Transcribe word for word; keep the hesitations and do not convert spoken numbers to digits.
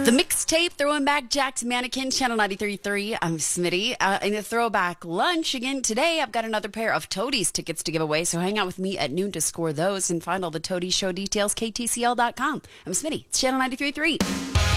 The mixtape, Throwing Back Jack's Mannequin, Channel ninety-three point three. I'm Smitty. Uh, in the Throwback Lunch, again, today I've got another pair of Toadies tickets to give away, so hang out with me at noon to score those and find all the Toadies show details, K T C L dot com. I'm Smitty. It's Channel ninety-three point three.